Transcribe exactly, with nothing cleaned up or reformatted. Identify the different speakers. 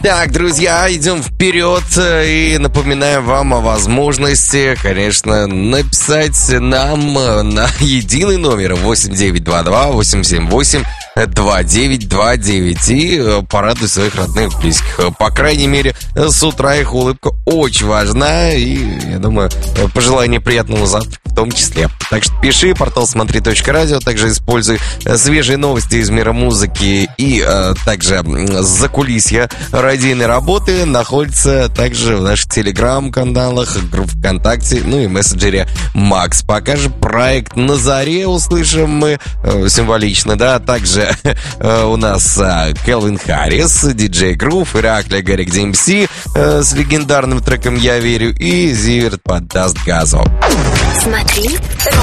Speaker 1: Так, друзья, идем вперед и напоминаем вам о возможности, конечно, написать нам на единый номер восемь девять два два восемь семь восемь два девять два девять и порадуй своих родных, близких. По крайней мере, с утра их улыбка очень важна, и, я думаю, пожелание приятного завтрака в том числе. Так что пиши, портал смотри точка радио, также используй свежие новости из мира музыки и э, также закулисья радийной работы находится также в наших телеграм-каналах, группе ВКонтакте, ну и мессенджере Макс. Пока же проект «На заре» услышим мы э, символично, да, также э, у нас э, Келвин Харрис, диджей Грув, Иракли, Гарик ди эм си э, с легендарным треком «Я верю» и Зиверт поддаст газу.
Speaker 2: Смотри